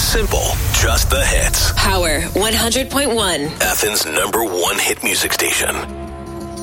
Simple, just the hits. Power 100.1. Athens' #1 hit music station.